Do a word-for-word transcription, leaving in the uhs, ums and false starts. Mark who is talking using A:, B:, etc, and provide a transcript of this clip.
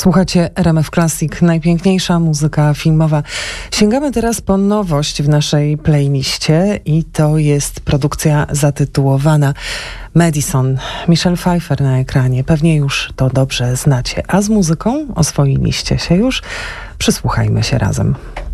A: Słuchacie R M F Classic, najpiękniejsza muzyka filmowa. Sięgamy teraz po nowość w naszej playliście i to jest produkcja zatytułowana Madison. Michelle Pfeiffer na ekranie. Pewnie już to dobrze znacie. A z muzyką oswoiliście się już? Przysłuchajmy się razem.